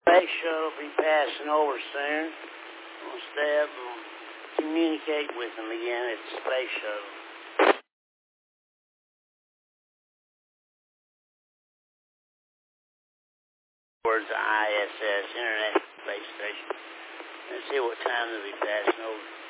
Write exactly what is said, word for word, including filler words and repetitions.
Space shuttle will be passing over soon. We'll stay up and communicate with them again at the space shuttle. Towards the I S S, Internet Space Station. Let's see what time they'll be passing over.